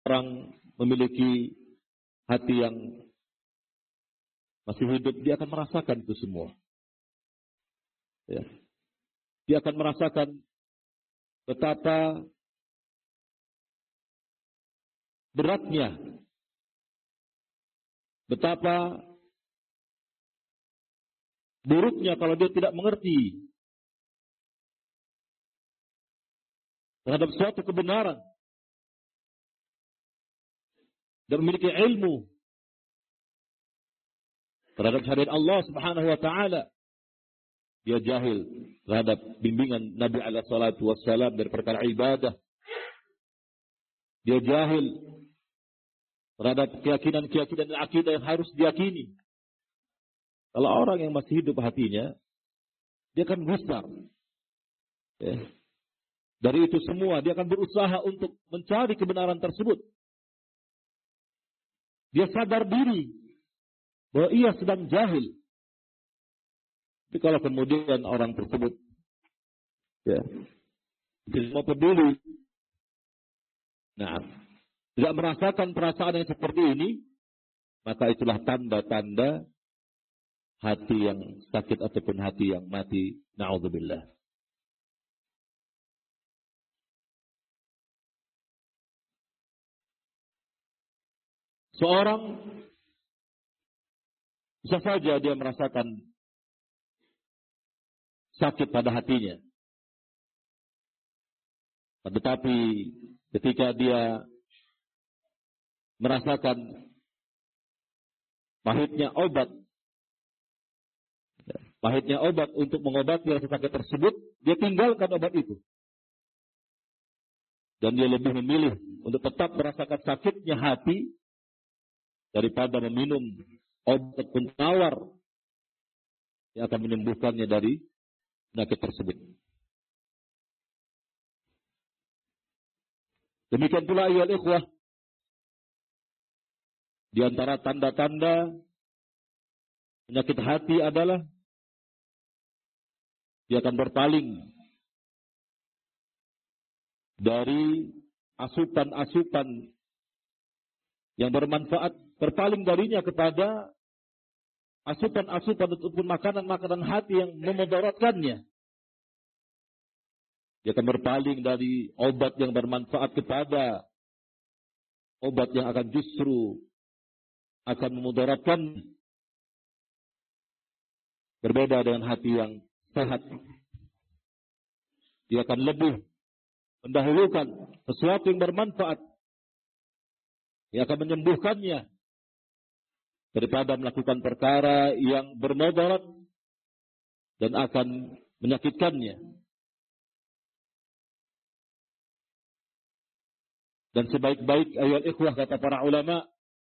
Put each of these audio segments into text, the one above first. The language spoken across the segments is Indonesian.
orang memiliki hati yang masih hidup, dia akan merasakan itu semua. Ya. Dia akan merasakan betapa beratnya, betapa buruknya kalau dia tidak mengerti terhadap suatu kebenaran dan memiliki ilmu terhadap syariat Allah Subhanahu wa taala. Dia jahil terhadap bimbingan Nabi alaihi salatu wassalam dari perkara ibadah. Dia jahil terhadap keyakinan-keyakinan dan akidah yang harus diyakini. Kalau orang yang masih hidup hatinya, dia akan gusar. Ya. Dari itu semua, dia akan berusaha untuk mencari kebenaran tersebut. Dia sadar diri bahwa ia sedang jahil. Tapi kalau kemudian orang tersebut ya, tidak mau peduli, tidak merasakan perasaan yang seperti ini, maka itulah tanda-tanda hati yang sakit ataupun hati yang mati. Na'udzubillah. Seorang bisa saja dia merasakan sakit pada hatinya. Tetapi ketika dia merasakan pahitnya obat untuk mengobati rasa sakit tersebut, dia tinggalkan obat itu. Dan dia lebih memilih untuk tetap merasakan sakitnya hati daripada meminum obat penawar yang akan menyembuhkannya dari penyakit tersebut. Demikian pula ayyuhal ikhwah, di antara tanda-tanda penyakit hati adalah dia akan berpaling dari asupan-asupan yang bermanfaat, berpaling darinya kepada asupan-asupan ataupun makanan-makanan hati yang memudaratkannya. Dia akan berpaling dari obat yang bermanfaat kepada obat yang akan justru akan memudaratkan. Berbeda dengan hati yang sehat. Dia akan lebih mendahulukan sesuatu yang bermanfaat yang akan menyembuhkannya daripada melakukan perkara yang bermudarat dan akan menyakitkannya. Dan sebaik-baik ayyuhal ikhwah, kata para ulama,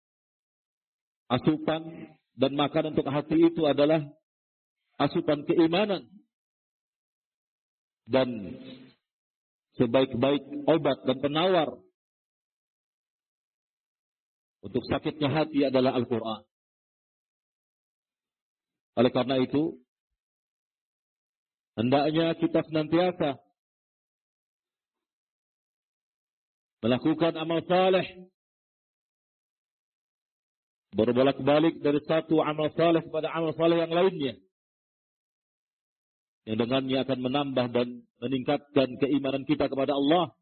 asupan dan makanan untuk hati itu adalah asupan keimanan. Dan sebaik-baik obat dan penawar untuk sakitnya hati adalah Al-Quran. Oleh karena itu, hendaknya kita senantiasa melakukan amal saleh, berbolak-balik dari satu amal saleh kepada amal saleh yang lainnya, yang dengannya akan menambah dan meningkatkan keimanan kita kepada Allah.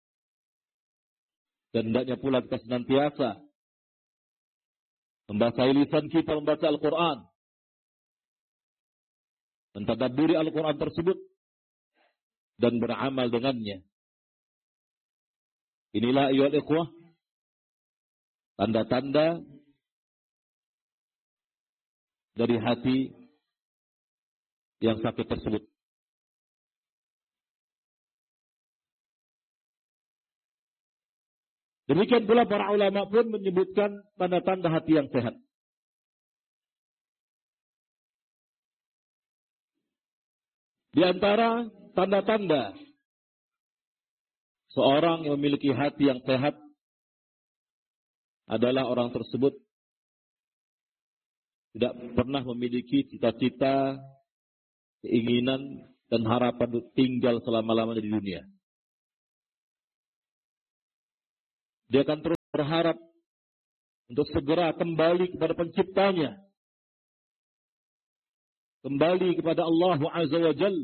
Dan hendaknya pula kita senantiasa membasahi lisan kita membaca Al-Quran, mentadabburi Al-Quran tersebut, dan beramal dengannya. Inilah ayyuhal ikhwah, tanda-tanda dari hati yang sakit tersebut. Demikian pula para ulama pun menyebutkan tanda-tanda hati yang sehat. Di antara tanda-tanda seorang yang memiliki hati yang sehat adalah orang tersebut tidak pernah memiliki cita-cita, keinginan, dan harapan untuk tinggal selama-lamanya di dunia. Dia akan terus berharap untuk segera kembali kepada penciptanya, kembali kepada Allah Azza wa Jal,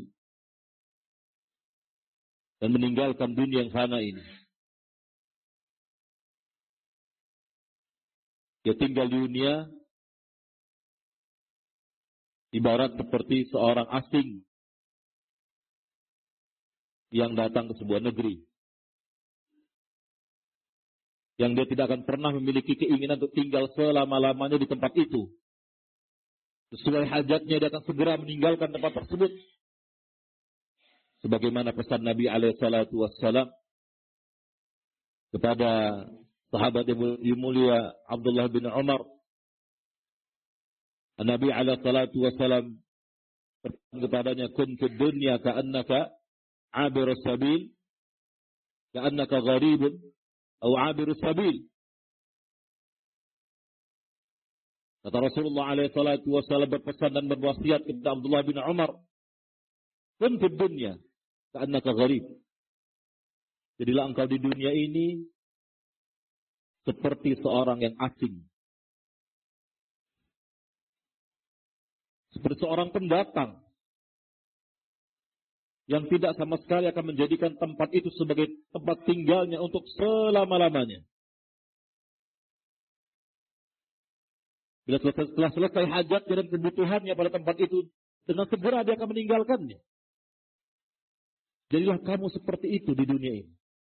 dan meninggalkan dunia yang fana ini. Dia tinggal di dunia ibarat seperti seorang asing yang datang ke sebuah negeri, yang dia tidak akan pernah memiliki keinginan untuk tinggal selama-lamanya di tempat itu. Sesuai hajatnya dia akan segera meninggalkan tempat tersebut. Sebagaimana pesan Nabi alaihissalatu wassalam kepada sahabat yang mulia Abdullah bin Umar. Nabi alaihissalatu wassalam berkata kepadanya, kun fid dunya ka'annaka 'abirus sabil, ka'annaka gharibun atau 'abirus sabil. Kata Rasulullah alaihissalatu wassalam berpesan dan berwasiat kepada Abdullah bin Umar, kun fid dunya ka'annaka gharib. Jadilah engkau di dunia ini seperti seorang yang asing, seperti seorang pendatang yang tidak sama sekali akan menjadikan tempat itu sebagai tempat tinggalnya untuk selama-lamanya. Bila setelah selesai hajatnya dan kebutuhannya pada tempat itu, dengan segera dia akan meninggalkannya. Jadilah kamu seperti itu di dunia ini.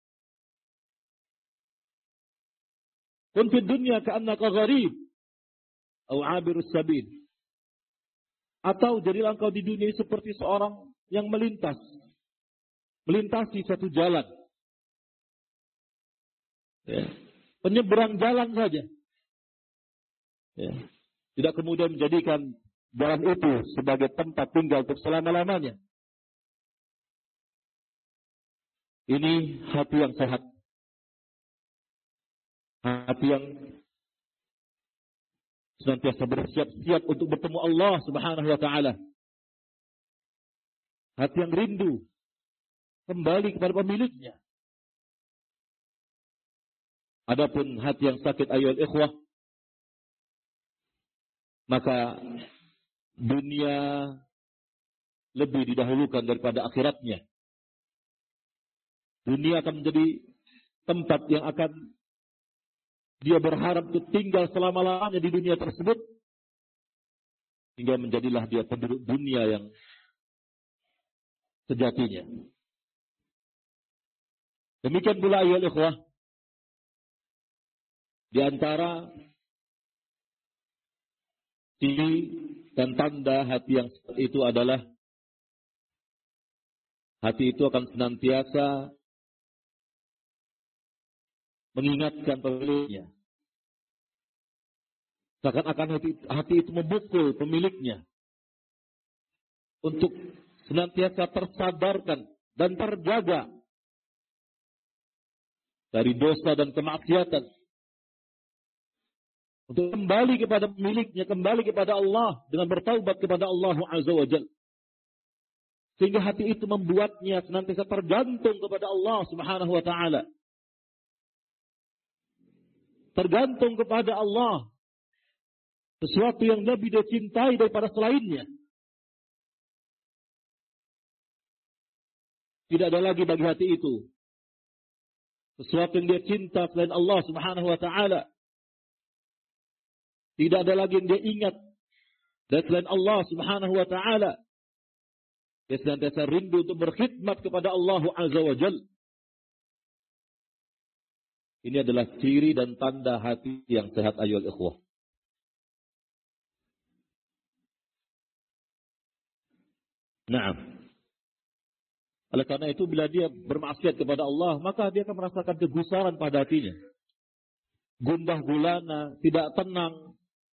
Kun fid dunya ka'annaka gharib atau 'abirus sabil. Atau jadilah engkau di dunia ini seperti seorang yang melintasi suatu jalan. Ya. Penyeberang jalan saja. Ya. Tidak kemudian menjadikan jalan itu sebagai tempat tinggal untuk selama-lamanya. Ini hati yang sehat. Hati yang senantiasa bersiap-siap untuk bertemu Allah Subhanahu wa ta'ala. Hati yang rindu kembali kepada pemiliknya. Adapun hati yang sakit ayyuhal ikhwah, maka dunia lebih didahulukan daripada akhiratnya. Dunia akan menjadi tempat yang akan dia berharap untuk tinggal selama-lamanya di dunia tersebut, hingga menjadilah dia penduduk dunia yang sejatinya. Demikian pula ayyuhal ikhwah, di antara ciri dan tanda hati yang seperti itu adalah hati itu akan senantiasa mengingatkan pemiliknya. Seakan-akan hati itu memukul pemiliknya untuk senantiasa tersadarkan dan terjaga dari dosa dan kemaksiatan, untuk kembali kepada pemiliknya, kembali kepada Allah dengan bertaubat kepada Allah Azza wa Jalla. Sehingga hati itu membuatnya senantiasa tergantung kepada Allah Subhanahu wa ta'ala. Tergantung kepada Allah. Sesuatu yang lebih dia cintai daripada selainnya. Tidak ada lagi bagi hati itu sesuatu yang dia cinta selain Allah Subhanahu wa ta'ala. Tidak ada lagi yang dia ingat dan selain Allah Subhanahu wa ta'ala. Dia senantiasa rindu untuk berkhidmat kepada Allah Azza wa Jalla. Ini adalah ciri dan tanda hati yang sehat ayyuhal ikhwah. Naam. Oleh karena itu bila dia bermaksiat kepada Allah, maka dia akan merasakan kegusaran pada hatinya. Gundah gulana, tidak tenang.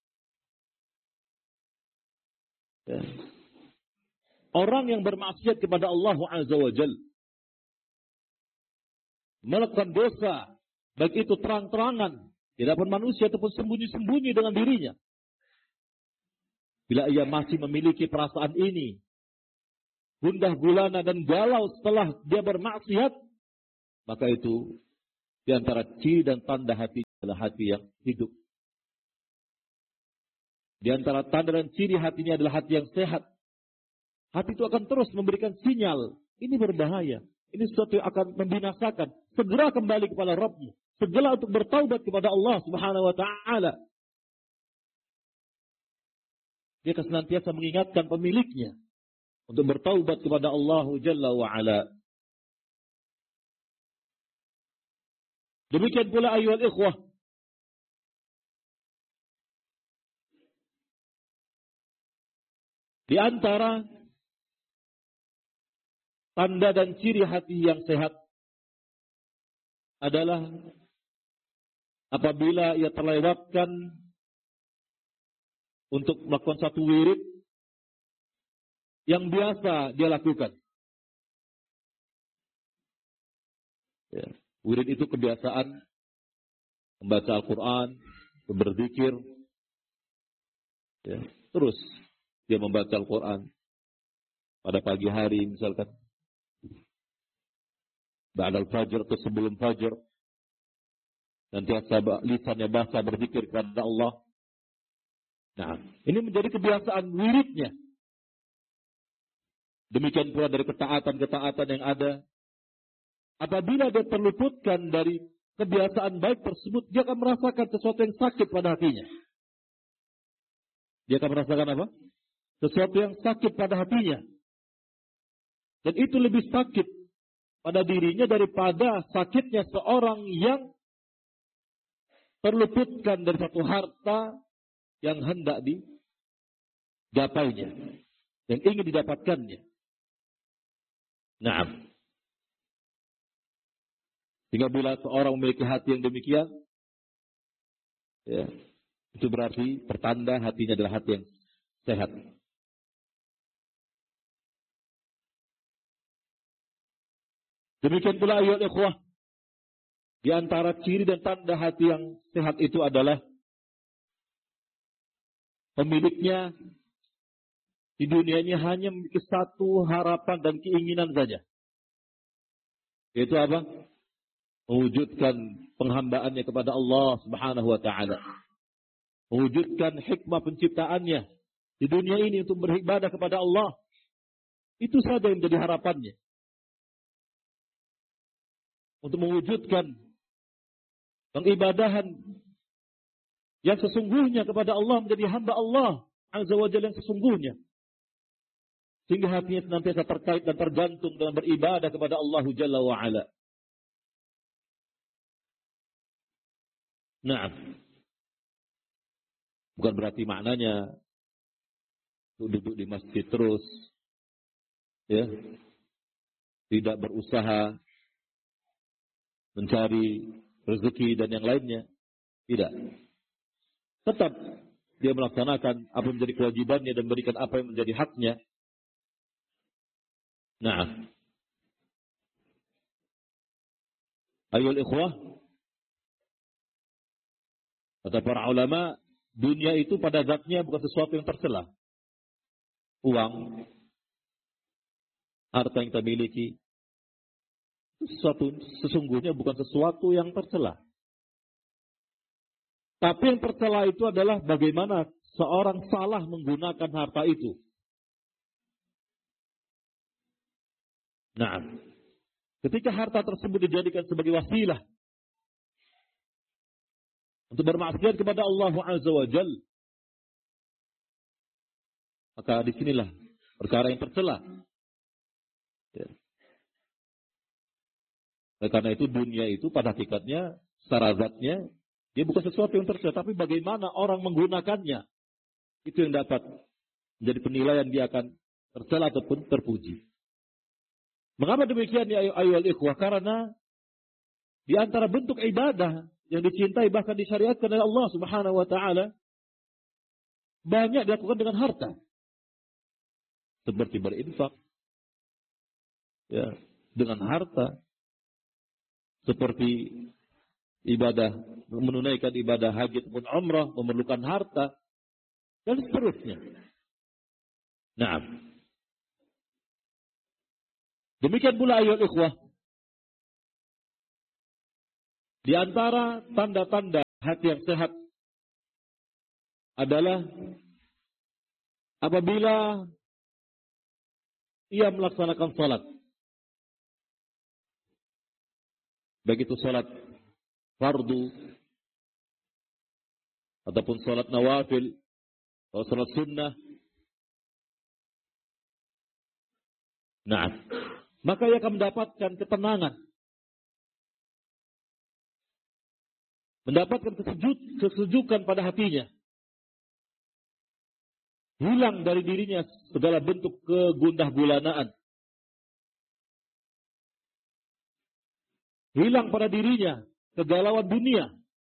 Ya. Orang yang bermaksiat kepada Allah Azza wa Jalla, melakukan dosa, baik itu terang-terangan di hadapan manusia ataupun sembunyi-sembunyi dengan dirinya. Bila ia masih memiliki perasaan ini, gundah gulana dan galau setelah dia bermaksiat, maka itu Di antara ciri dan tanda hati adalah hati yang hidup. Di antara tanda dan ciri hatinya adalah hati yang sehat. Hati itu akan terus memberikan sinyal. Ini berbahaya. Ini sesuatu yang akan membinasakan. Segera kembali kepada Rabbmu. Segera untuk bertaubat kepada Allah Subhanahu wa Ta'ala. Dia akan senantiasa mengingatkan pemiliknya untuk bertaubat kepada Allah Jalla wa Ala. Demikian pula ayyuhal ikhwah, di antara tanda dan ciri hati yang sehat adalah apabila ia terlewatkan untuk melakukan satu wirid yang biasa dia lakukan. Ya. Wirid itu kebiasaan membaca Al-Quran, berzikir, ya. Terus dia membaca Al-Quran pada pagi hari misalkan, ba'dal fajr atau sebelum fajr, dan tiasa lisannya basah berzikir kepada Allah. Nah, ini menjadi kebiasaan wiridnya. Demikian pula dari ketaatan-ketaatan yang ada. Apabila dia terluputkan dari kebiasaan baik tersebut, dia akan merasakan sesuatu yang sakit pada hatinya. Dia akan merasakan apa? Sesuatu yang sakit pada hatinya. Dan itu lebih sakit pada dirinya daripada sakitnya seorang yang terluputkan dari satu harta yang hendak digapainya, yang ingin didapatkannya. Nah, sehingga bila seorang memiliki hati yang demikian, ya, itu berarti pertanda hatinya adalah hati yang sehat. Demikian pula ayat ikhwah, di antara ciri dan tanda hati yang sehat itu adalah pemiliknya di dunia ini hanya memiliki satu harapan dan keinginan saja. Yaitu apa? Mewujudkan penghambaannya kepada Allah Subhanahu wa Ta'ala. Mewujudkan hikmah penciptaannya di dunia ini untuk beribadah kepada Allah. Itu saja yang menjadi harapannya. Untuk mewujudkan pengibadahan yang sesungguhnya kepada Allah, menjadi hamba Allah Azza wa Jalla yang sesungguhnya. Sehingga hatinya senantiasa terkait dan tergantung dalam beribadah kepada Allah Jalla wa Ala. Nah, bukan berarti maknanya duduk di masjid terus, ya, tidak berusaha mencari rezeki dan yang lainnya. Tidak. Tetap dia melaksanakan apa yang menjadi kewajibannya dan memberikan apa yang menjadi haknya. Nah, ayol ikhwah, kata para ulama, dunia itu pada zatnya bukan sesuatu yang tercela. Uang, harta yang kita miliki, sesuatu sesungguhnya bukan sesuatu yang tercela. Tapi yang tercela itu adalah bagaimana seorang salah menggunakan harta itu. Nah, ketika harta tersebut dijadikan sebagai wasilah untuk bermaksiat kepada Allah Azza wa Jalla, maka disinilah perkara yang tercela. Ya. Karena itu dunia itu pada hakikatnya, secara zatnya, dia bukan sesuatu yang tercela, tapi bagaimana orang menggunakannya, itu yang dapat menjadi penilaian dia akan tercela ataupun terpuji. Mengapa demikian ya ayyuhal ikhwah? Karena di antara bentuk ibadah yang dicintai bahkan disyariatkan oleh Allah Subhanahu wa Ta'ala, banyak dilakukan dengan harta. Seperti berinfak, ya, dengan harta. Seperti ibadah, menunaikan ibadah haji ataupun umrah, memerlukan harta, dan seterusnya. Nah, demikian pula ayat ikhwah, Di antara tanda-tanda hati yang sehat adalah apabila ia melaksanakan salat. Baik itu salat fardu ataupun salat nawafil atau salat sunnah. Nah, maka ia akan mendapatkan ketenangan, mendapatkan kesejukan pada hatinya. Hilang dari dirinya segala bentuk kegundah gulanaan. Hilang pada dirinya kegalauan dunia.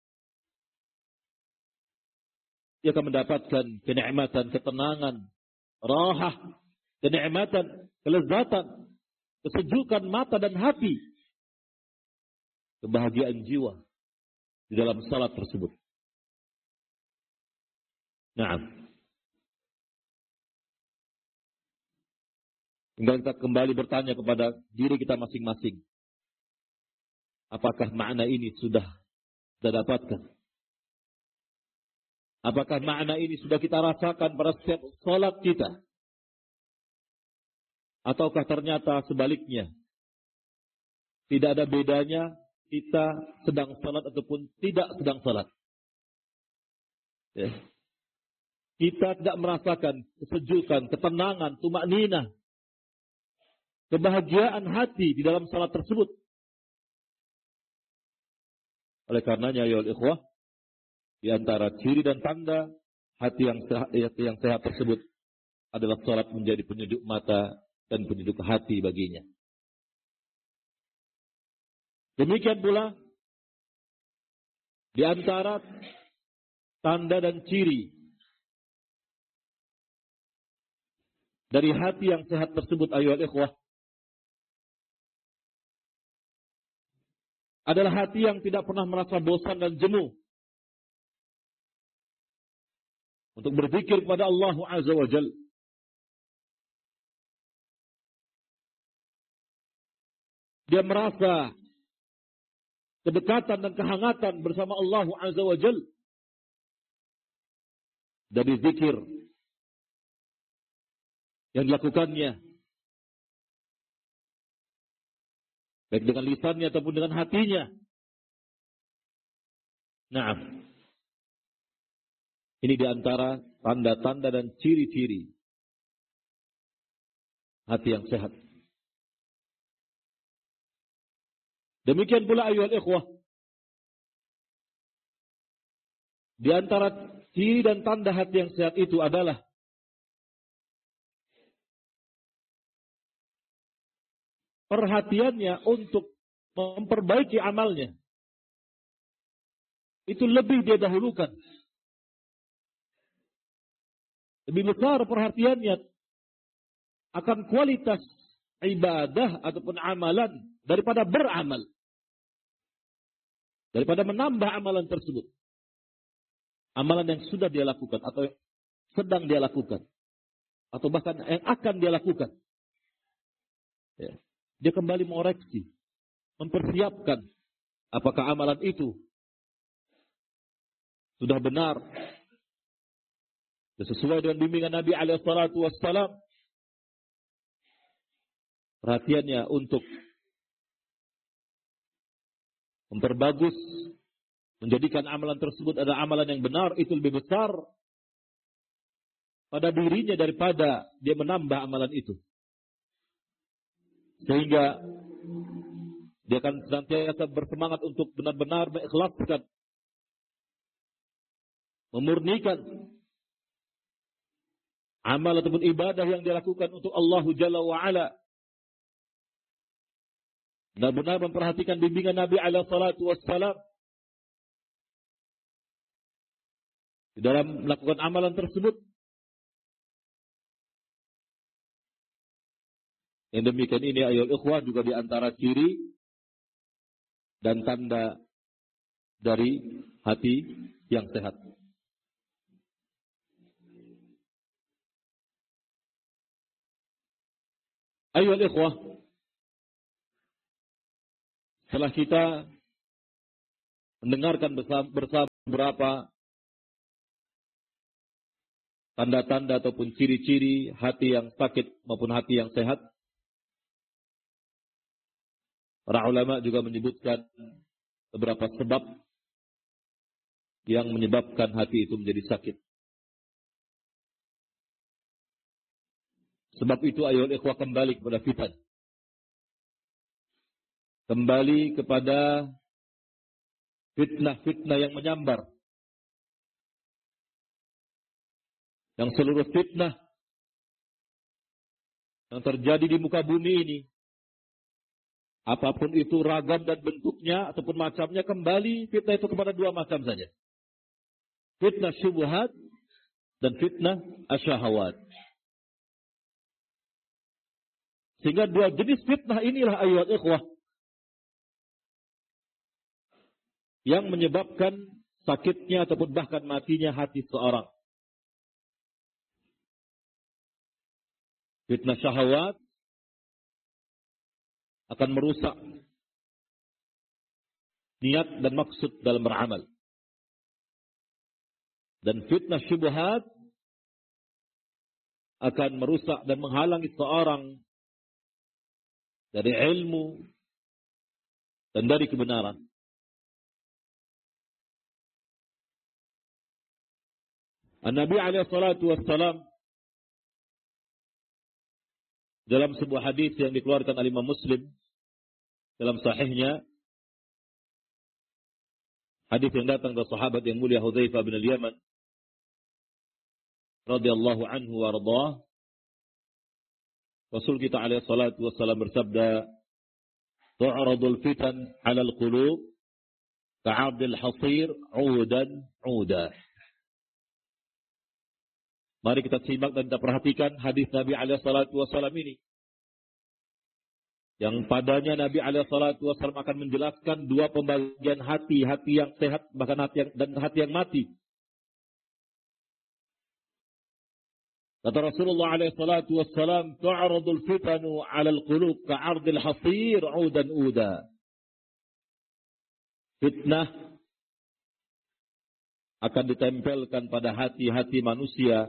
Ia akan mendapatkan kenikmatan, ketenangan, rahah, kenikmatan, kelezatan, kesejukan mata dan hati, kebahagiaan jiwa di dalam salat tersebut. Nah, tinggal kita kembali bertanya kepada diri kita masing-masing. Apakah makna ini sudah dapatkan? Apakah makna ini sudah kita rasakan pada setiap salat kita? Ataukah ternyata sebaliknya? Tidak ada bedanya kita sedang salat ataupun tidak sedang salat. Ya. Kita tidak merasakan kesejukan, ketenangan, tumakninah, kebahagiaan hati di dalam salat tersebut. Oleh karenanya, ya ikhwah, di antara ciri dan tanda hati yang sehat tersebut adalah salat menjadi penyejuk mata dan penyejuk hati baginya. Demikian pula di antara tanda dan ciri dari hati yang sehat tersebut, ayyuhal ikhwah, adalah hati yang tidak pernah merasa bosan dan jenuh untuk berzikir kepada Allah Azza wa Jalla. Dia merasa kedekatan dan kehangatan bersama Allah Azza wa Jalla dari zikir yang dilakukannya, baik dengan lisannya ataupun dengan hatinya. Nah, ini di antara tanda-tanda dan ciri-ciri hati yang sehat. Demikian pula ayyuhal ikhwah, di antara ciri dan tanda hati yang sehat itu adalah perhatiannya untuk memperbaiki amalnya. Itu lebih dia dahulukan. Lebih besar perhatiannya akan kualitas ibadah ataupun amalan daripada beramal. Daripada menambah amalan tersebut. Amalan yang sudah dia lakukan atau yang sedang dia lakukan. Atau bahkan yang akan dia lakukan. Ya. Dia kembali mengoreksi. Mempersiapkan. Apakah amalan itu sudah benar. Sesuai dengan bimbingan Nabi SAW. Perhatiannya untuk memperbagus, menjadikan amalan tersebut adalah amalan yang benar, itu lebih besar pada dirinya daripada dia menambah amalan itu. Sehingga dia akan senantiasa bersemangat untuk benar-benar mengikhlaskan, memurnikan amal ataupun ibadah yang dia lakukan untuk Allah Jalla wa'ala. Benar-benar memperhatikan bimbingan Nabi SAW di dalam melakukan amalan tersebut. Yang demikian ini ayyuhal ikhwah juga di antara ciri dan tanda dari hati yang sehat. Ayyuhal ikhwah, setelah kita mendengarkan bersama beberapa tanda-tanda ataupun ciri-ciri hati yang sakit maupun hati yang sehat. Para ulama juga menyebutkan beberapa sebab yang menyebabkan hati itu menjadi sakit. Sebab itu ayolah ikhwah, kembali kepada fitan. Kembali kepada fitnah-fitnah yang menyambar. Yang seluruh fitnah yang terjadi di muka bumi ini, apapun itu ragam dan bentuknya ataupun macamnya, kembali fitnah itu kepada dua macam saja. Fitnah syubhat dan fitnah asyahawat. Sehingga dua jenis fitnah inilah ayat ikhwah yang menyebabkan sakitnya ataupun bahkan matinya hati seorang. Fitnah syahwat akan merusak niat dan maksud dalam beramal. Dan fitnah syubhat akan merusak dan menghalangi seorang dari ilmu dan dari kebenaran. An-Nabi alaihi salatu wassalam dalam sebuah hadis yang dikeluarkan oleh Imam Muslim dalam sahihnya, hadis yang datang dari sahabat yang mulia Hudzaifah bin al-Yaman radhiyallahu anhu wa radhah, Rasul kita alaihi salatu wassalam bersabda, "Tu'radul fitan 'alal qulub ka'abdil hasir 'udan 'uda." Mari kita simak dan kita perhatikan hadis Nabi alaihi salatu wasallam ini. Yang padanya Nabi alaihi salatu wasallam akan menjelaskan dua pembagian hati, hati yang sehat bahkan hati yang mati. Kata Rasulullah alaihi salatu wasallam, "Tu'radul fitanu 'alal qulub ka'ardil hasir 'udan 'uda." Fitnah akan ditempelkan pada hati-hati manusia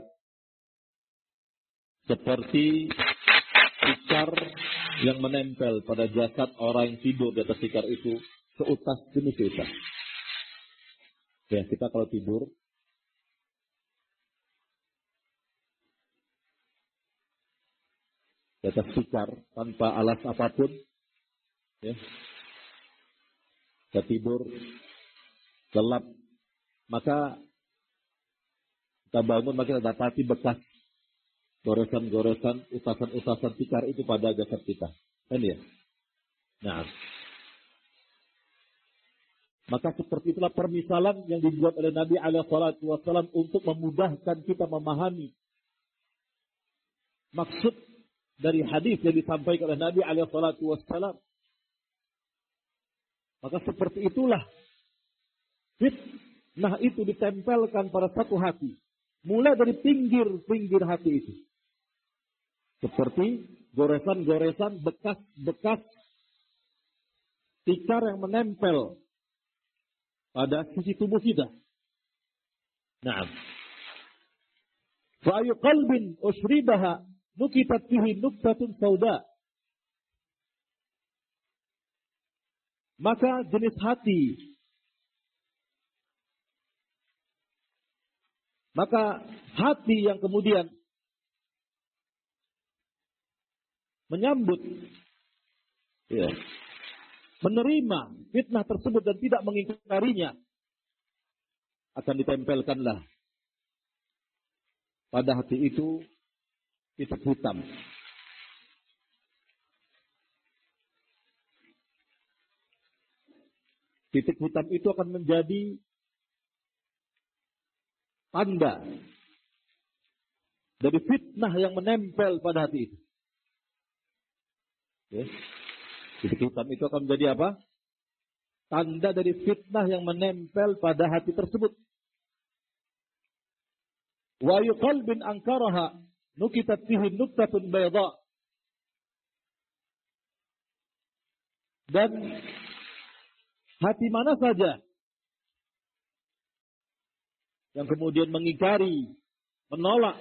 seperti tikar yang menempel pada jasad orang yang tidur di atas tikar itu, seutas demi seutas. Ya, kita kalau tidur di atas tikar tanpa alas apapun, ya, kita tidur gelap, maka kita bangun, maka kita dapati bekas goresan-goresan, utasan-utasan tikar itu pada jasad kita. Kan ya? Nah, maka seperti itulah permisalan yang dibuat oleh Nabi alaihi salatu wasallam untuk memudahkan kita memahami maksud dari hadis yang disampaikan oleh Nabi alaihi salatu wasallam. Maka seperti itulah fitnah itu ditempelkan pada satu hati. Mulai dari pinggir-pinggir hati itu. Seperti goresan-goresan, bekas-bekas tikar yang menempel pada sisi tubuh kita. Naam. Fa ayu qalbin ushribaha nukitat fihi nuktatun sauda. Maka jenis hati, yang kemudian menyambut, ya, menerima fitnah tersebut dan tidak mengingkarinya, akan ditempelkanlah pada hati itu titik hitam. Titik hitam itu akan menjadi tanda dari fitnah yang menempel pada hati itu. Ya. Titik hitam itu akan menjadi apa? Tanda dari fitnah yang menempel pada hati tersebut. Wa yuqalbin ankaraha nukitat fihi nuktatun bayda. Dan hati mana saja yang kemudian mengingkari, menolak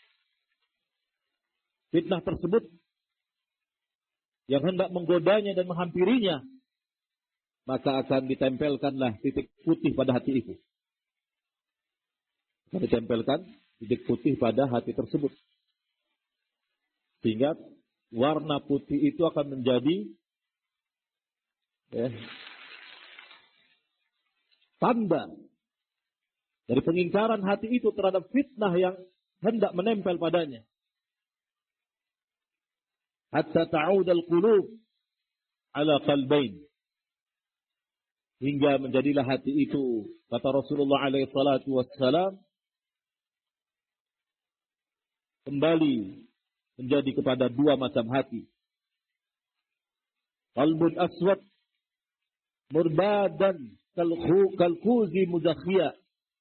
fitnah tersebut, yang hendak menggodanya dan menghampirinya, maka akan ditempelkanlah titik putih pada hati itu. Akan ditempelkan titik putih pada hati tersebut. Sehingga warna putih itu akan menjadi tanda dari pengingkaran hati itu terhadap fitnah yang hendak menempel padanya. Hatta ta'ud al-qulub ala qalbain. Hingga menjadilah hati itu, kata Rasulullah alaihi salatu wassalam, kembali menjadi kepada dua macam hati. Qalbun aswad murbadan kalkuzi muzakhia.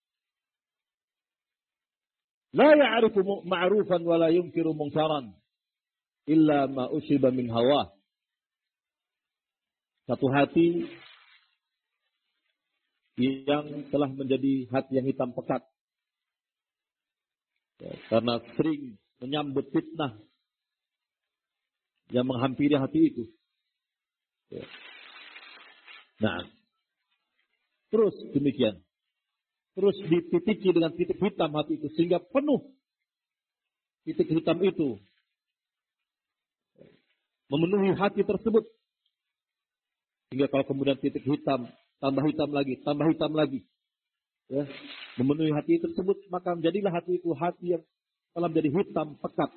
La ya'rifu ma'rufan wa la yunkiru munkaran illa ma ushiba min hawa. Satu hati yang telah menjadi hati yang hitam pekat. Karena sering menyambut fitnah yang menghampiri hati itu. Nah, terus demikian. Terus dititiki dengan titik hitam hati itu. Sehingga penuh titik hitam itu memenuhi hati tersebut. Hingga kalau kemudian titik hitam, tambah hitam lagi. Ya, memenuhi hati tersebut, maka menjadilah hati itu hati yang telah menjadi hitam pekat.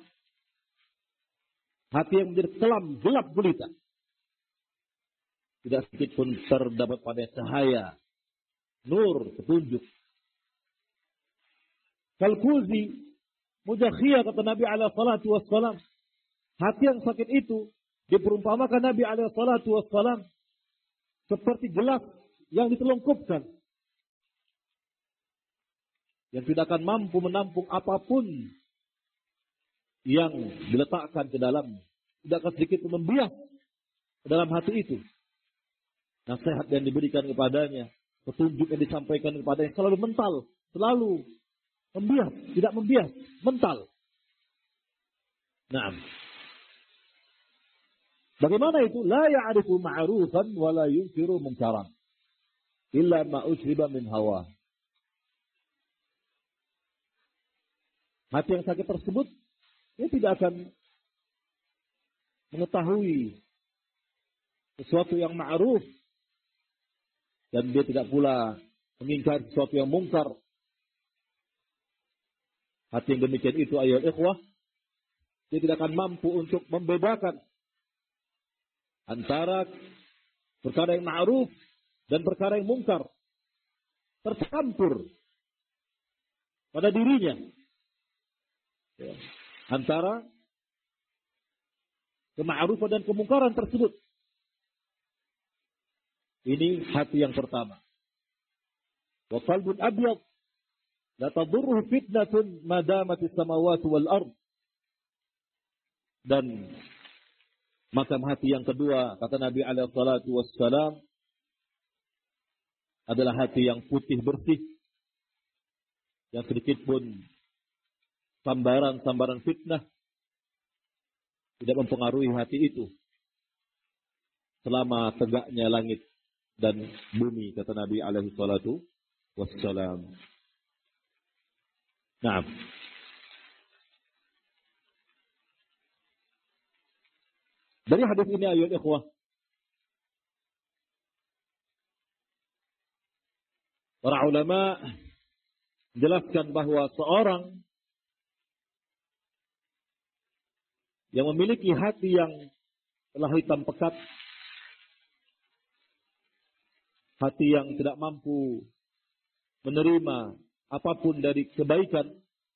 Hati yang menjadi kelam, gelap gulita. Tidak sedikit pun terdapat pada cahaya, nur, petunjuk. Kalkuzi mujakhiyah, kata Nabi alaihi salatu wassalam. Hati yang sakit itu diperumpamakan Nabi alaihi salatu wassalam seperti gelas yang ditelungkupkan, yang tidak akan mampu menampung apapun yang diletakkan ke dalam. Tidak akan sedikit pun membias ke dalam hati itu. Nasihat yang diberikan kepadanya, petunjuk yang disampaikan kepadanya selalu mental, selalu membias, tidak membias, mental. Nah, bagaimana itu? La ya'rifu ma'rufan wa la yunkiru munkaran illa ma usriba min hawa. Hati yang sakit tersebut, dia tidak akan mengetahui sesuatu yang ma'ruf, dan dia tidak pula mengingkari sesuatu yang mungkar. Hati yang demikian itu, ayyuhal ikhwah, dia tidak akan mampu untuk membedakan antara perkara yang ma'ruf dan perkara yang mungkar. Tercampur pada dirinya. Ya. Antara kema'rufan dan kemungkaran tersebut. Ini hati yang pertama. Wa qalbun abyad la tadurruhu fitnatun ma damatis samawati wal ard. Dan macam hati yang kedua, kata Nabi alaihi salatu wassalam, adalah hati yang putih bersih, yang sedikit pun sambaran fitnah tidak mempengaruhi hati itu selama tegaknya langit dan bumi, kata Nabi alaihi salatu wassalam. Nah, dari hadis ini ayyuhal ikhwah, para ulama menjelaskan bahwa seorang yang memiliki hati yang telah hitam pekat, hati yang tidak mampu menerima apapun dari kebaikan,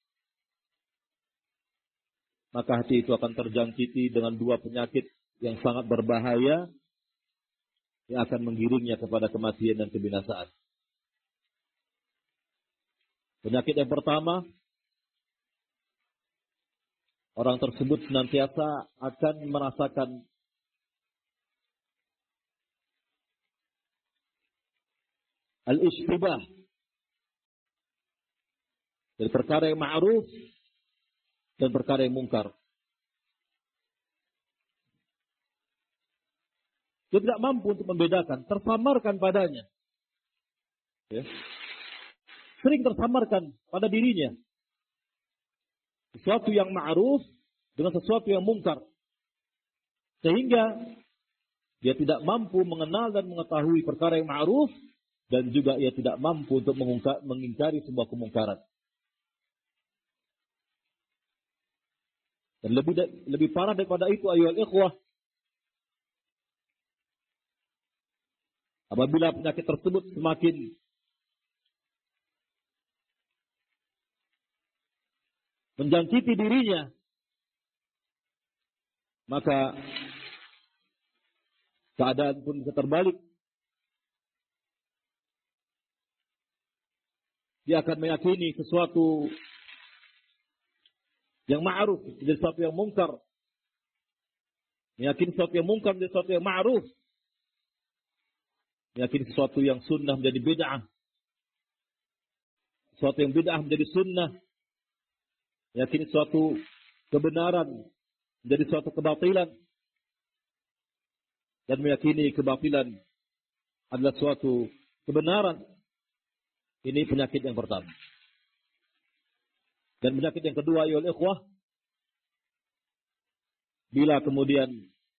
maka hati itu akan terjangkiti dengan dua penyakit yang sangat berbahaya yang akan menggiringnya kepada kematian dan kebinasaan. Penyakit yang pertama, orang tersebut senantiasa akan merasakan al-ishtibah, dari perkara yang ma'ruf dan perkara yang mungkar. Dia tidak mampu untuk membedakan, tersamarkan padanya. Ya. Sering tersamarkan pada dirinya. Sesuatu yang ma'ruf dengan sesuatu yang mungkar. Sehingga dia tidak mampu mengenal dan mengetahui perkara yang ma'ruf, dan juga ia tidak mampu untuk mengingkari sebuah kemungkaran. Dan lebih parah daripada itu, ayyuhal ikhwah, apabila penyakit tersebut semakin menjangkiti dirinya, maka keadaan pun bisa terbalik. Dia akan meyakini sesuatu yang ma'ruf menjadi sesuatu yang mungkar. Meyakini sesuatu yang mungkar menjadi sesuatu yang ma'ruf. Meyakini sesuatu yang sunnah menjadi bid'ah. Sesuatu yang bid'ah menjadi sunnah. Meyakini sesuatu kebenaran menjadi suatu kebatilan. Dan meyakini kebatilan adalah suatu kebenaran. Ini penyakit yang pertama. Dan penyakit yang kedua, ayyuhal ikhwah, bila kemudian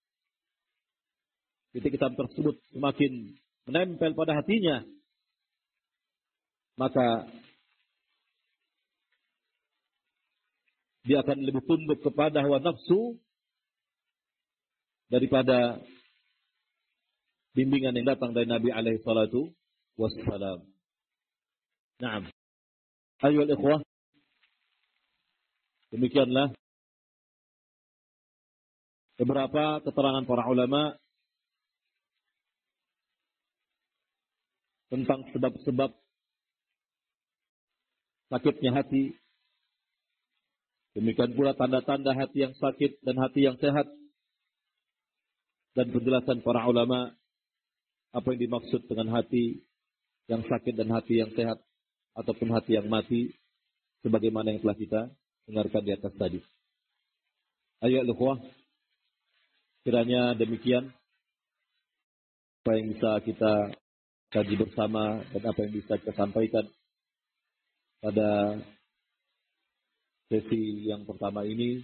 kitab tersebut semakin menempel pada hatinya, maka dia akan lebih tunduk kepada hawa nafsu daripada bimbingan yang datang dari Nabi alaihi salatu wassalam. Naam. Ayyuhal ikhwah, demikianlah beberapa keterangan para ulama tentang sebab-sebab sakitnya hati. Demikian pula tanda-tanda hati yang sakit dan hati yang sehat. Dan penjelasan para ulama apa yang dimaksud dengan hati yang sakit dan hati yang sehat, ataupun hati yang mati, sebagaimana yang telah kita dengarkan di atas tadi. Ayyuhal ikhwah, kiranya demikian apa yang bisa kita kaji bersama dan apa yang bisa kita sampaikan pada sesi yang pertama ini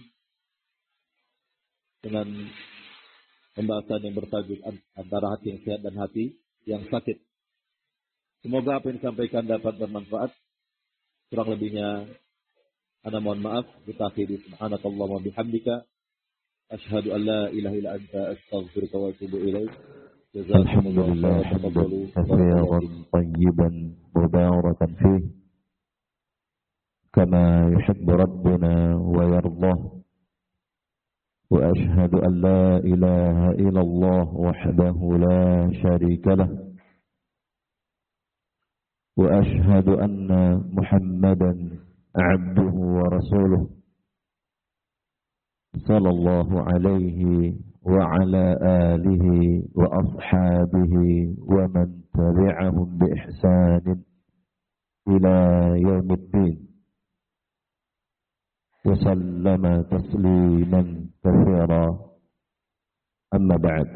dengan pembahasan yang bertajuk antara hati yang sehat dan hati yang sakit. Semoga apa yang disampaikan dapat bermanfaat. Kurang lebihnya ana mohon maaf. Kita akhiri subhanakallahumma bihamdika asyhadu an la ilaha illa anta astaghfiruka wa atubu ilaik. Alhamdulillah hamdan katsiran tayyiban mubarakan fih kama yuhibbu rabbuna wa yardah. Wa asyhadu an la ilaha illallah wahdahu la syarika lah. وأشهد أن محمدا عبده ورسوله صلى الله عليه وعلى آله وأصحابه ومن تبعهم بإحسان إلى يوم الدين وسلم تسليما كثيرا. أما بعد،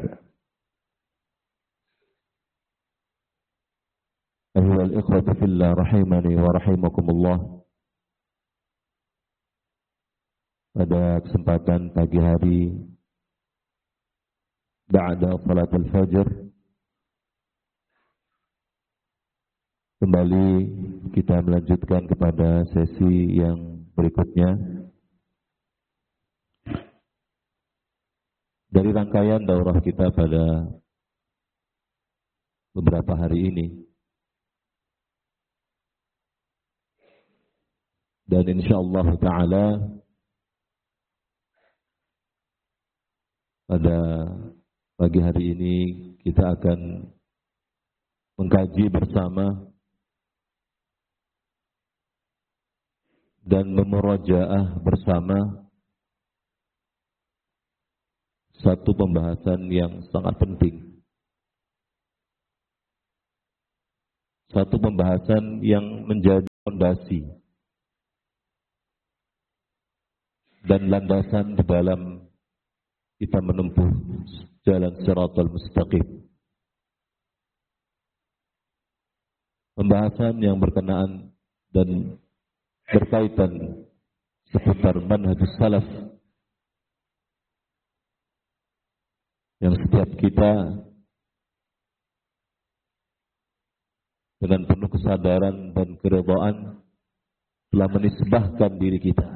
Ayyuhal ikhwatu fillah rahimani wa rahimakumullah. Pada kesempatan pagi hari ba'da salatul fajr, kembali kita melanjutkan kepada sesi yang berikutnya dari rangkaian daurah kita pada beberapa hari ini. Dan insyaallah ta'ala pada pagi hari ini kita akan mengkaji bersama dan memurajaah bersama satu pembahasan yang sangat penting. Satu pembahasan yang menjadi fondasi dan landasan di dalam kita menempuh jalan Shiratal Mustaqim. Pembahasan yang berkenaan dan berkaitan seputar manhajus salaf yang setiap kita dengan penuh kesadaran dan keridhaan telah menisbahkan diri kita,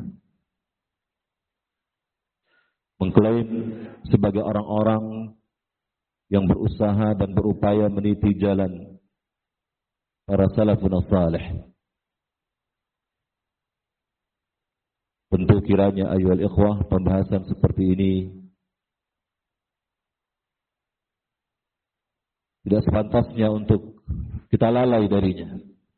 mengklaim sebagai orang-orang yang berusaha dan berupaya meniti jalan para salafun salih. Tentu kiranya ayyuhal ikhwah, pembahasan seperti ini tidak sepantasnya untuk kita lalai darinya.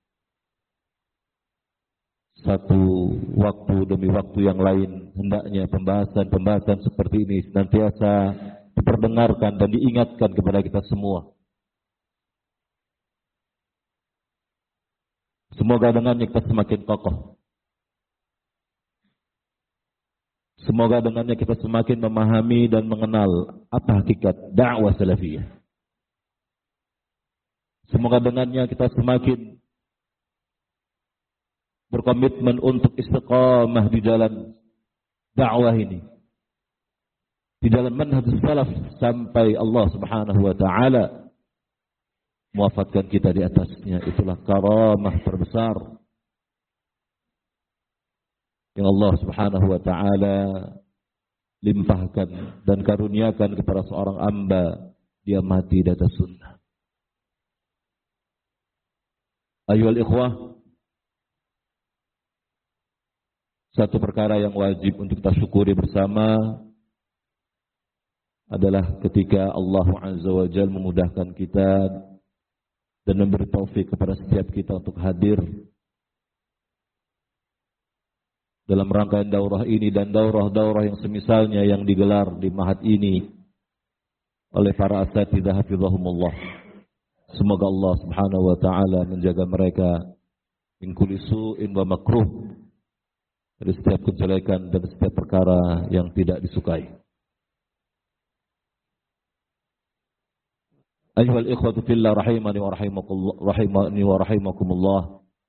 Satu waktu demi waktu yang lain, hendaknya pembahasan-pembahasan seperti ini senantiasa diperdengarkan dan diingatkan kepada kita semua. Semoga dengannya kita semakin kokoh. Semoga dengannya kita semakin memahami dan mengenal apa hakikat dakwah salafiyah. Semoga dengannya kita semakin berkomitmen untuk istiqamah di jalan dakwah ini, di dalam manhaj salaf, sampai Allah Subhanahu wa taala mewafatkan kita di atasnya. Itulah karamah terbesar yang Allah Subhanahu wa taala limpahkan dan karuniakan kepada seorang hamba, dia mati di atas sunnah. Ayyuhal ikhwah, satu perkara yang wajib untuk kita syukuri bersama adalah ketika Allah Azza wa Jalla memudahkan kita dan memberi taufik kepada setiap kita untuk hadir dalam rangkaian daurah ini dan daurah-daurah yang semisalnya yang digelar di ma'had ini oleh para asatidzah hafizahumullah. Semoga Allah Subhanahu wa taala menjaga mereka min kulli su'in wa makruh, dari setiap kejelekan dan setiap perkara yang tidak disukai. Ayyuhal ikhwatu fillah rahimani wa rahimakumullah.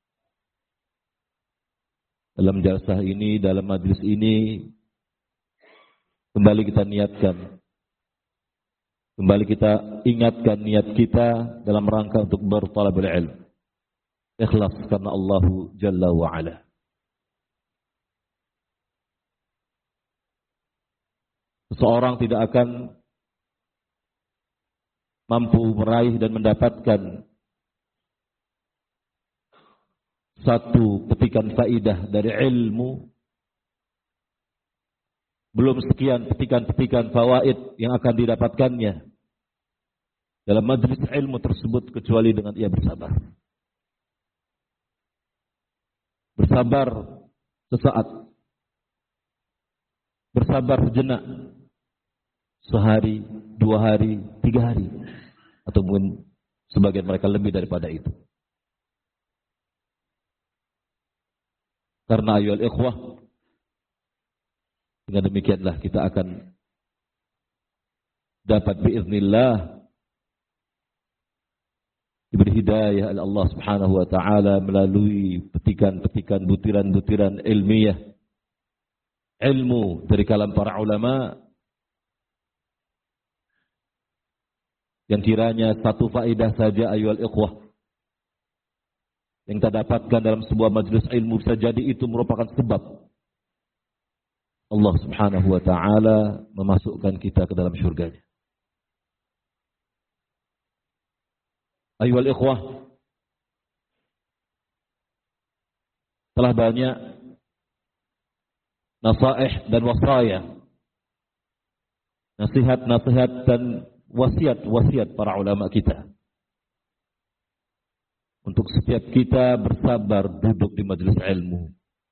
Dalam jalsah ini, dalam majlis ini, kembali kita niatkan, kembali kita ingatkan niat kita dalam rangka untuk bertalabul ilm. Ikhlas karena Allah Jalla wa Ala. Seseorang tidak akan mampu meraih dan mendapatkan satu petikan faidah dari ilmu, belum sekian petikan-petikan fawaid yang akan didapatkannya dalam majlis ilmu tersebut, kecuali dengan ia bersabar. Bersabar sesaat, bersabar sejenak, sehari, 2 hari, 3 hari, atau mungkin sebagian mereka lebih daripada itu. Karena ayyuhal ikhwah, dengan demikianlah kita akan dapat biiznillah diberi hidayah oleh Allah Subhanahu wa taala melalui petikan-petikan, butiran-butiran ilmiah, ilmu dari kalam para ulama, yang kiranya satu faedah saja ayyuhal ikhwah yang kita dapatkan dalam sebuah majelis ilmu, bisa jadi itu merupakan sebab Allah Subhanahu wa taala memasukkan kita ke dalam syurganya. Ayyuhal ikhwah, telah banyak nasaih dan wasaya, nasihat-nasihat dan wasiat-wasiat para ulama kita untuk setiap kita bersabar duduk di majelis ilmu,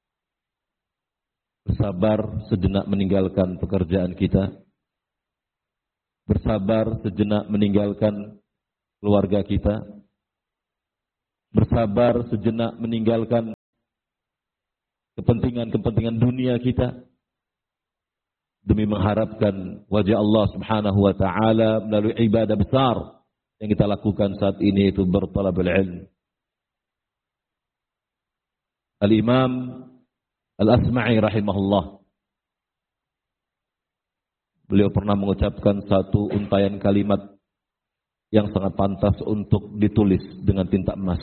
bersabar sejenak meninggalkan pekerjaan kita, bersabar sejenak meninggalkan keluarga kita, bersabar sejenak meninggalkan kepentingan-kepentingan dunia kita, demi mengharapkan wajah Allah Subhanahu wa taala melalui ibadah besar yang kita lakukan saat ini, itu bertalabul ilm. Al-Imam Al-Asma'i rahimahullah, beliau pernah mengucapkan satu untayan kalimat yang sangat pantas untuk ditulis dengan tinta emas,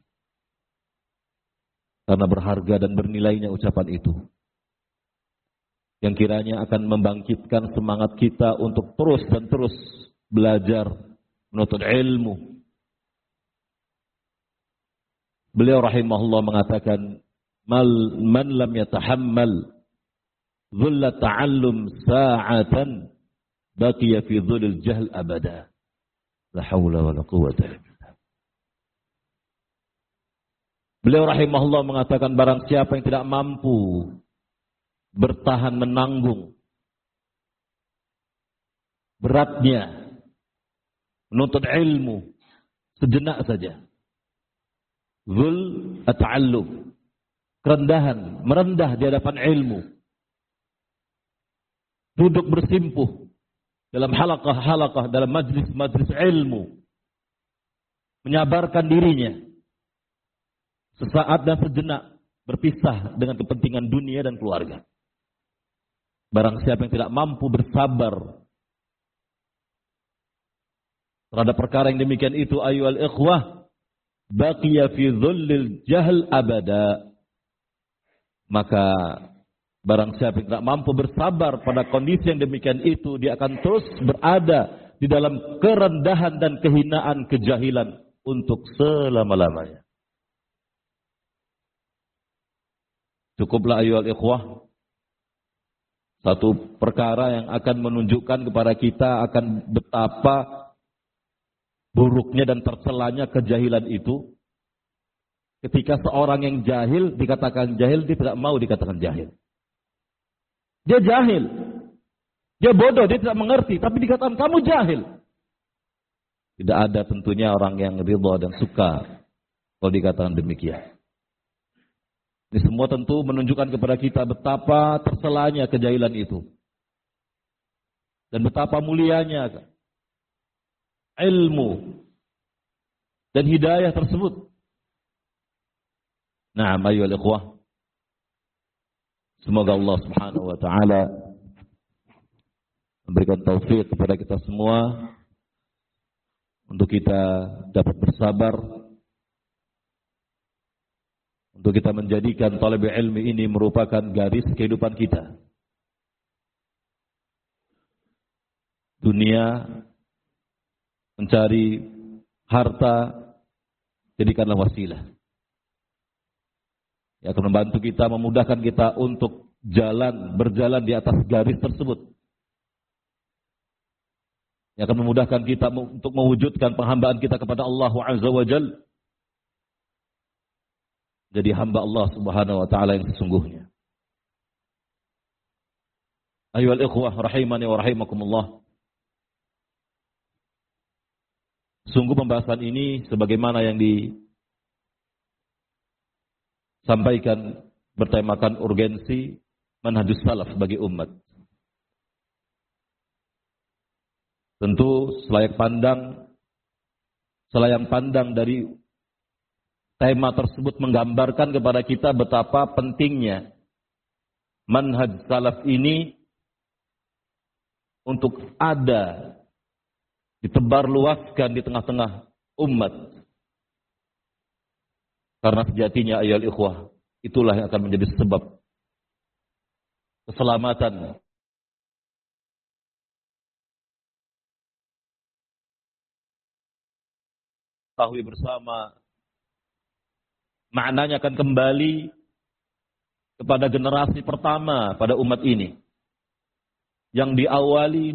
karena berharga dan bernilainya ucapan itu, yang kiranya akan membangkitkan semangat kita untuk terus dan terus belajar, menuntut ilmu. Beliau rahimahullah mengatakan, man lam yatahammal dhulla ta'allum sa'atan baqiya fi dhulil jahl abada. La haula wa la quwwata illa billah. Beliau rahimahullah mengatakan, barang siapa yang tidak mampu bertahan menanggung beratnya menuntut ilmu sejenak saja, zul at-ta'allum, kerendahan, merendah di hadapan ilmu, duduk bersimpuh dalam halaqah-halaqah, dalam majlis-majlis ilmu, menyabarkan dirinya sesaat dan sejenak, berpisah dengan kepentingan dunia dan keluarga. Barang siapa yang tidak mampu bersabar terhadap perkara yang demikian itu, ayyuhal ikhwah, baqiya fi dhullil jahl abada, maka barang siapa yang tidak mampu bersabar pada kondisi yang demikian itu, dia akan terus berada di dalam kerendahan dan kehinaan, kejahilan untuk selama-lamanya. Cukuplah ayyuhal ikhwah, satu perkara yang akan menunjukkan kepada kita akan betapa buruknya dan tercelanya kejahilan itu. Ketika seorang yang jahil dikatakan jahil, dia tidak mau dikatakan jahil. Dia jahil, dia bodoh, dia tidak mengerti, tapi dikatakan kamu jahil. Tidak ada tentunya orang yang ridha dan suka kalau dikatakan demikian. Ini semua tentu menunjukkan kepada kita betapa tercelanya kejahilan itu, dan betapa mulianya ilmu dan hidayah tersebut. Na'am ayyuhal ikhwah, semoga Allah Subhanahu wa taala memberikan taufik kepada kita semua untuk kita dapat bersabar, untuk kita menjadikan talab ilmi ini merupakan garis kehidupan kita. Dunia, mencari harta, jadikanlah wasilah yang akan membantu kita, memudahkan kita untuk berjalan di atas garis tersebut, yang akan memudahkan kita untuk mewujudkan penghambaan kita kepada Allah Azza wa Jalla, jadi hamba Allah Subhanahu wa taala yang sesungguhnya. Ayyuhal ikhwah rahimani wa rahimakumullah. Sungguh pembahasan ini sebagaimana yang disampaikan bertemakan urgensi manhajus salaf bagi umat. Tentu selayang pandang dari tema tersebut menggambarkan kepada kita betapa pentingnya manhaj salaf ini untuk ada, ditebarluaskan di tengah-tengah umat. Karena sejatinya ayyuhal ikhwah, itulah yang akan menjadi sebab keselamatan tahui bersama. Maknanya akan kembali kepada generasi pertama pada umat ini, yang diawali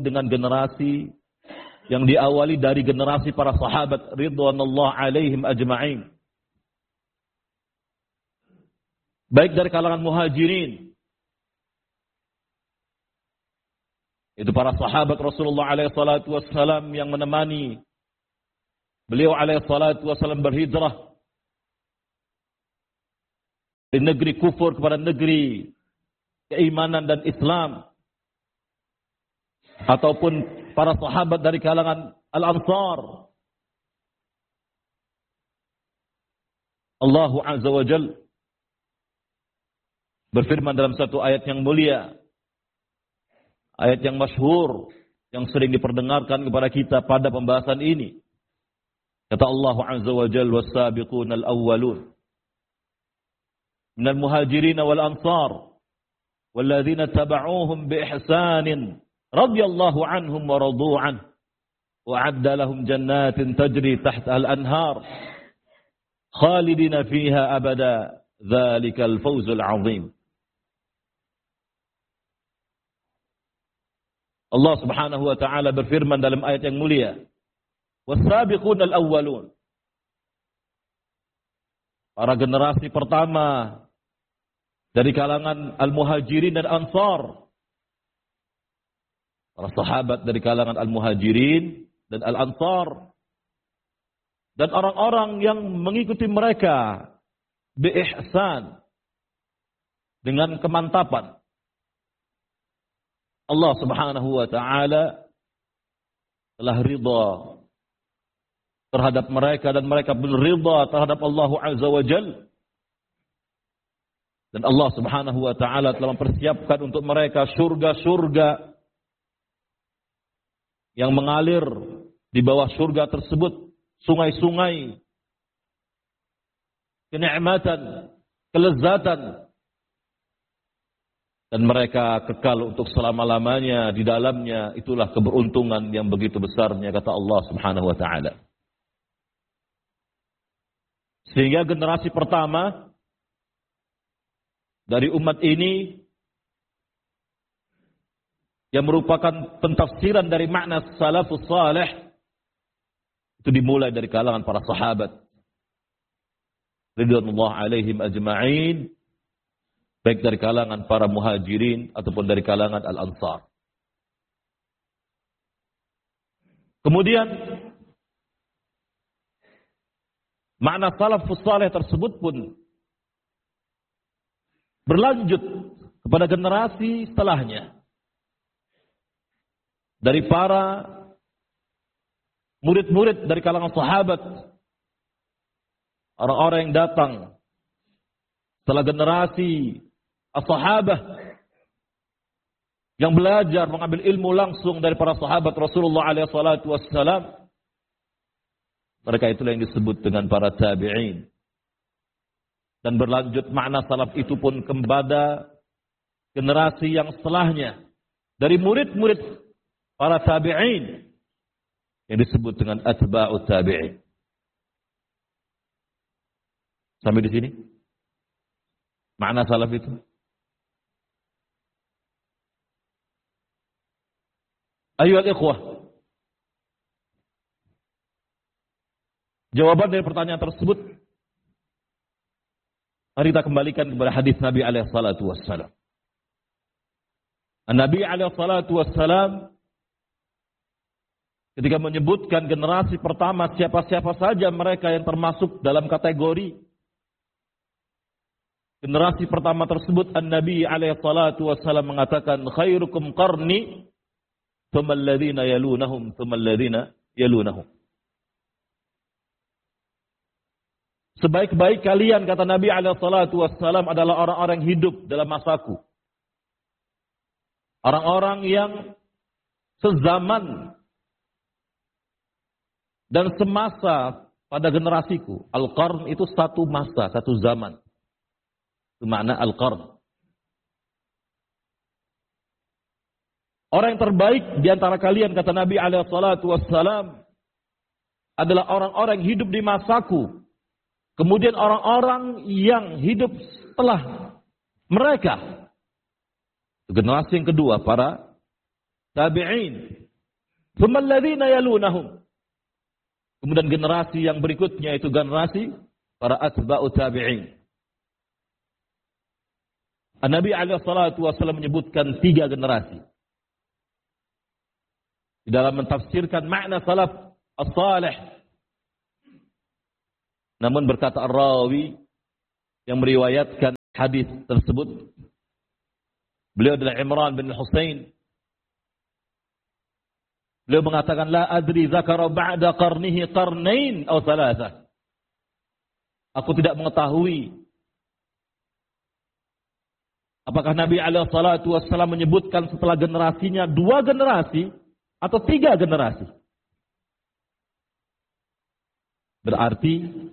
dari generasi para sahabat ridwanullah alaihim ajma'in, baik dari kalangan muhajirin, itu para sahabat Rasulullah alaihi salatu wassalam yang menemani beliau alaihi salatu wassalam berhijrah dari negeri kufur kepada negeri keimanan dan Islam, ataupun para sahabat dari kalangan Al-Ansar. Allah Azza wa Jalla berfirman dalam satu ayat yang mulia, ayat yang masyhur, yang sering diperdengarkan kepada kita pada pembahasan ini. Kata Allah Azza wa Jalla, "Was-sabiquna al-awwalun minal muhajirin wal ansar walladzina tabauhum bi ihsanin radhiyallahu anhum wa radu an wa 'adda lahum jannatin tajri tahtaha al-anhar khalidina fiha abada dzalikal fawzul 'azim." Allah Subhanahu wa taala berfirman dalam ayat yang mulia, "Was-sabiquna al-awwalun." Para generasi pertama dari kalangan Al-Muhajirin dan Ansar. Para sahabat dari kalangan Al-Muhajirin dan Al-Ansar. Dan orang-orang yang mengikuti mereka bi-ihsan, dengan kemantapan. Allah Subhanahu wa taala telah ridha terhadap mereka dan mereka pun ridha terhadap Allah Azza wa Jalla. Dan Allah Subhanahu wa taala telah mempersiapkan untuk mereka surga-surga yang mengalir di bawah surga tersebut, sungai-sungai kenikmatan, kelezatan, dan mereka kekal untuk selama-lamanya di dalamnya. Itulah keberuntungan yang begitu besarnya, kata Allah Subhanahu wa taala. Sehingga generasi pertama dari umat ini yang merupakan pentafsiran dari makna salafus salih itu dimulai dari kalangan para sahabat ridwanullah alaihim ajma'in, baik dari kalangan para muhajirin ataupun dari kalangan al-ansar. Kemudian makna salafus salih tersebut pun berlanjut kepada generasi setelahnya. Dari para murid-murid dari kalangan sahabat. Orang-orang yang datang setelah generasi as-sahabah yang belajar mengambil ilmu langsung dari para sahabat Rasulullah alaihi salatu wassalam. Mereka itulah yang disebut dengan para tabi'in. Dan berlanjut makna salaf itu pun kepada generasi yang setelahnya. Dari murid-murid para tabi'in yang disebut dengan atba'ut tabi'in. Sampai di sini? Makna salaf itu. Ayyuhal ikhwah. Jawaban dari pertanyaan tersebut mari kita kembalikan kepada hadis Nabi alaihi salatu wassalam. Nabi alaihi salatu wassalam ketika menyebutkan generasi pertama siapa-siapa saja mereka yang termasuk dalam kategori generasi pertama tersebut, Nabi alaihi salatu wassalam mengatakan khairukum qarni thumma alladhina yalunahum thumma alladhina yalunahum. Sebaik-baik kalian, kata Nabi alaihi salatu wassalam, adalah orang-orang yang hidup dalam masaku. Orang-orang yang sezaman dan semasa pada generasiku. Al-qarn itu satu masa, satu zaman. Itu makna al-qarn. Orang yang terbaik di antara kalian, kata Nabi alaihi salatu wassalam, adalah orang-orang yang hidup di masaku. Kemudian orang-orang yang hidup setelah mereka. Generasi yang kedua, para tabi'in. Tsumma alladhina yalunahum. Kemudian generasi yang berikutnya itu generasi para atba'ut tabi'in. Nabi alaihi salatu wasallam menyebutkan 3 generasi. Di dalam mentafsirkan makna salaf as-salih. Namun berkata ar-rawi yang meriwayatkan hadis tersebut, beliau adalah Imran bin Husain Beliau mengatakan, la adri zakara ba'da qarnihi qarnain atau thalatha. Aku tidak mengetahui apakah Nabi alaihi salatu wassalam menyebutkan setelah generasinya 2 generasi atau 3 generasi. Berarti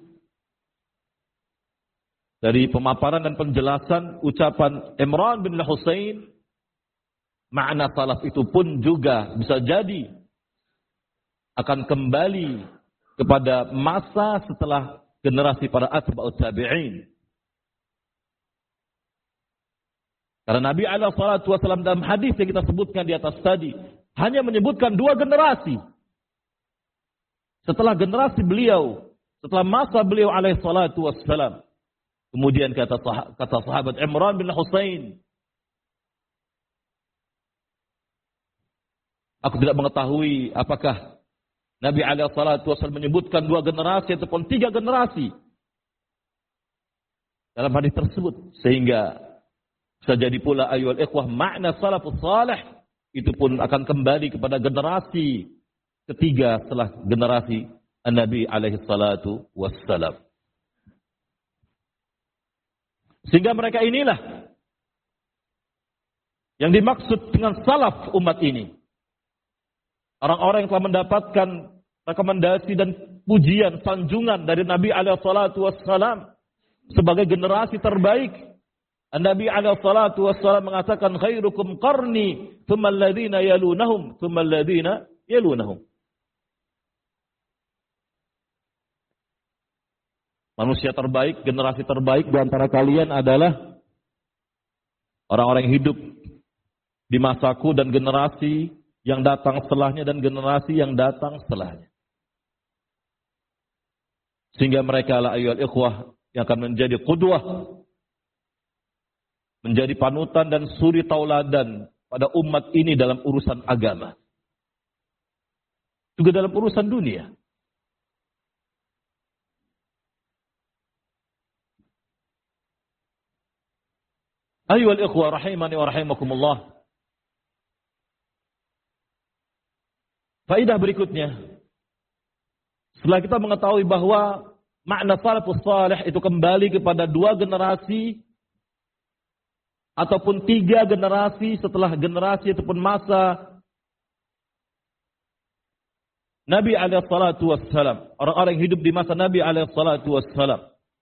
dari pemaparan dan penjelasan ucapan Imran bin Husain, makna salaf itu pun juga bisa jadi akan kembali kepada masa setelah generasi para atba'ut tabi'in. Karena Nabi alaihi salatu wasallam dalam hadis yang kita sebutkan di atas tadi hanya menyebutkan 2 generasi. Setelah generasi beliau, setelah masa beliau alaihi salatu wassalam. Kemudian kata sahabat Imran bin Husain, aku tidak mengetahui apakah Nabi alaihi salatu wasallam menyebutkan 2 generasi ataupun 3 generasi dalam hadis tersebut. Sehingga bisa jadi pula ayyuhal ikhwah, makna salafus salih itu pun akan kembali kepada generasi ketiga setelah generasi Nabi alaihi salatu wassalam. Sehingga mereka inilah yang dimaksud dengan salaf umat ini. Orang-orang yang telah mendapatkan rekomendasi dan pujian, sanjungan dari Nabi alaihi salatu wassalam sebagai generasi terbaik. Nabi alaihi salatu wassalam mengatakan, khairukum qarni, thumma alladhina yalunahum, thumma alladhina yalunahum. Manusia terbaik, generasi terbaik di antara kalian adalah orang-orang yang hidup di masaku dan generasi yang datang setelahnya dan generasi yang datang setelahnya. Sehingga mereka lah ayyuhal ikhwah yang akan menjadi qudwah, menjadi panutan dan suri tauladan pada umat ini dalam urusan agama. Juga dalam urusan dunia. Ayyuhal ikhwah rahimani wa rahimakumullah. Faedah berikutnya, setelah kita mengetahui bahwa makna salafus salih itu kembali kepada 2 generasi ataupun 3 generasi setelah generasi ataupun masa Nabi alaihi salatu wassalam, orang-orang yang hidup di masa Nabi alaihi salatu wassalam.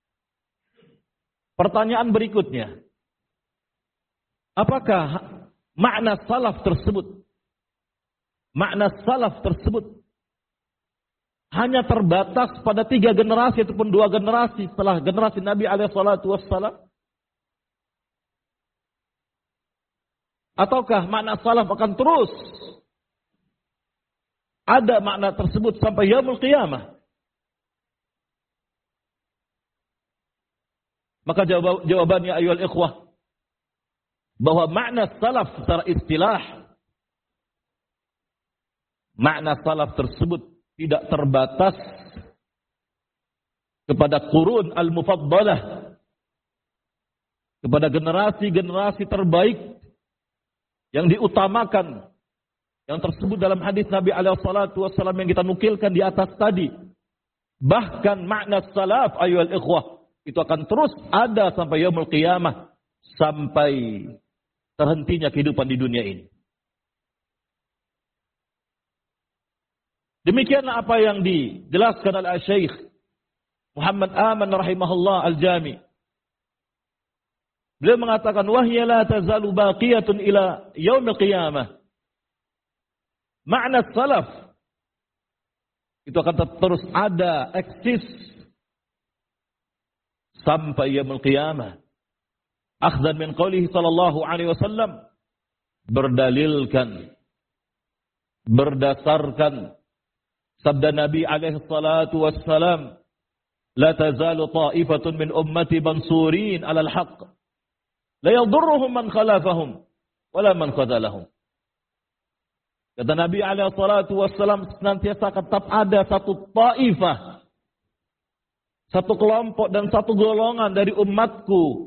Pertanyaan berikutnya, apakah makna salaf tersebut hanya terbatas pada 3 generasi ataupun 2 generasi setelah generasi Nabi alaihi salatu wassalam? Ataukah makna salaf akan terus ada makna tersebut sampai yaumul qiyamah? Maka jawabannya ayyuhal ikhwah, bahwa makna salaf secara istilah, makna salaf tersebut tidak terbatas kepada qurun al-mufaddalah, kepada generasi-generasi terbaik yang diutamakan, yang tersebut dalam hadis Nabi alaihi salatu wassalam yang kita nukilkan di atas tadi. Bahkan makna salaf ayyuhal ikhwah itu akan terus ada sampai yaumul qiyamah, sampai terhentinya kehidupan di dunia ini. Demikianlah apa yang dijelaskan oleh Syekh Muhammad Aman rahimahullah al-Jami. Beliau mengatakan, wahya la tazalu baqiyatun ila yaumil qiyamah. Makna salaf itu akan terus ada, eksis sampai yaumil qiyamah. Akhdan min qawlihi sallallahu alaihi wasallam, berdalilkan, berdasarkan sabda Nabi alaihi salatu wassalam, la tazalu ta'ifatun min ummati mansurin alal haqq, la yadurruhum man khalafahum wala man khadalahum. Kata Nabi alaihi salatu wassalam, senantiasa tetap ada satu ta'ifah, satu kelompok dan satu golongan dari umatku,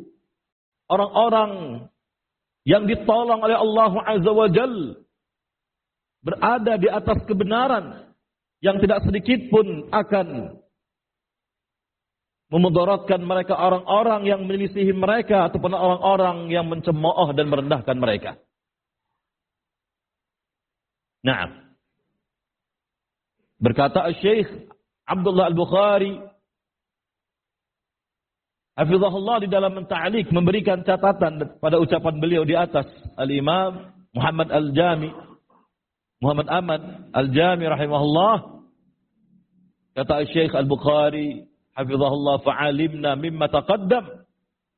orang-orang yang ditolong oleh Allah Azza wa Jalla, berada di atas kebenaran yang tidak sedikit pun akan memudaratkan mereka, orang-orang yang menyelisihi mereka ataupun orang-orang yang mencemooh dan merendahkan mereka. Nah, berkata Syekh Abdullah Al-Bukhari hafizahullah di dalam ta'liq memberikan catatan pada ucapan beliau di atas, Al-Imam Muhammad Ahmad Al-Jami rahimahullah, kata Syekh Al-Bukhari hafizahullah, fa'alimna mimma taqaddam